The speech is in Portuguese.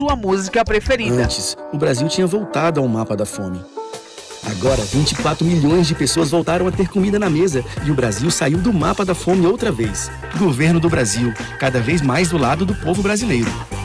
sua música preferida. Antes, o Brasil tinha voltado ao mapa da fome. Agora, 24 milhões de pessoas voltaram a ter comida na mesa e o Brasil saiu do mapa da fome outra vez. Governo do Brasil, cada vez mais do lado do povo brasileiro.